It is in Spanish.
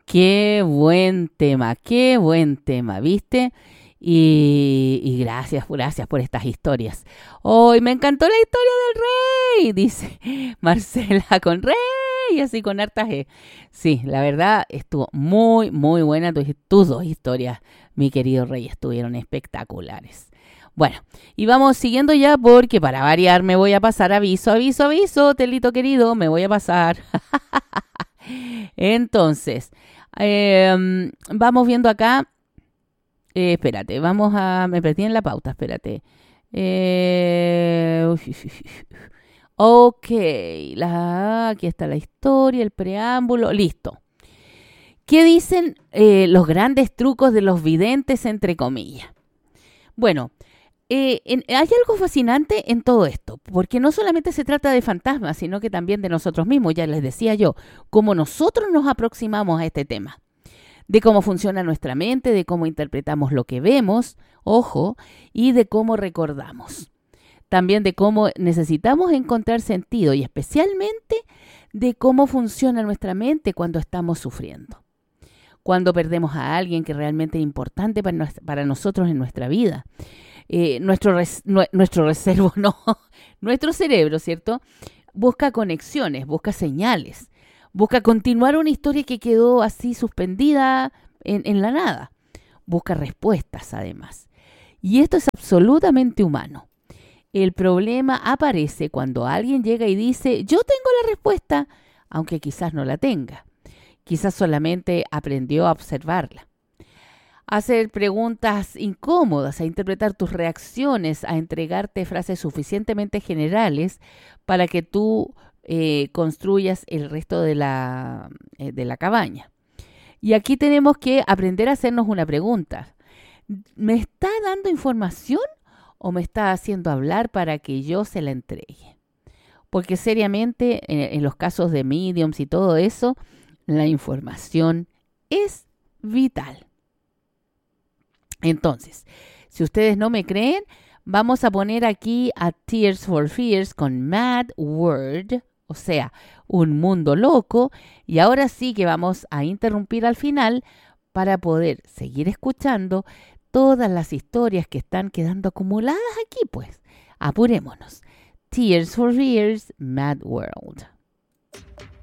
qué buen tema, ¿viste? Y gracias por estas historias. Hoy me encantó la historia del rey, dice Marcela, con rey, así con hartas E. Sí, la verdad estuvo muy, muy buena. Tus dos historias, mi querido rey, estuvieron espectaculares. Bueno, y vamos siguiendo ya porque para variar me voy a pasar aviso, Telito querido, me voy a pasar. Entonces, vamos viendo acá. Espérate, me perdí en la pauta, espérate. Ok, aquí está la historia, el preámbulo, listo. ¿Qué dicen los grandes trucos de los videntes, entre comillas? Bueno, hay algo fascinante en todo esto, porque no solamente se trata de fantasmas, sino que también de nosotros mismos, ya les decía yo, cómo nosotros nos aproximamos a este tema, de cómo funciona nuestra mente, de cómo interpretamos lo que vemos, ojo, y de cómo recordamos. También de cómo necesitamos encontrar sentido y especialmente de cómo funciona nuestra mente cuando estamos sufriendo. Cuando perdemos a alguien que realmente es importante para nosotros en nuestra vida. Nuestro cerebro, ¿cierto? Busca conexiones, busca señales, busca continuar una historia que quedó así suspendida en la nada. Busca respuestas, además. Y esto es absolutamente humano. El problema aparece cuando alguien llega y dice, yo tengo la respuesta, aunque quizás no la tenga. Quizás solamente aprendió a observarla. A hacer preguntas incómodas, a interpretar tus reacciones, a entregarte frases suficientemente generales para que tú construyas el resto de la cabaña. Y aquí tenemos que aprender a hacernos una pregunta. ¿Me está dando información o me está haciendo hablar para que yo se la entregue? Porque seriamente, en los casos de mediums y todo eso, la información es vital. Entonces, si ustedes no me creen, vamos a poner aquí a Tears for Fears con Mad World, o sea, un mundo loco. Y ahora sí que vamos a interrumpir al final para poder seguir escuchando todas las historias que están quedando acumuladas aquí, pues. Apurémonos. Tears for Fears, Mad World.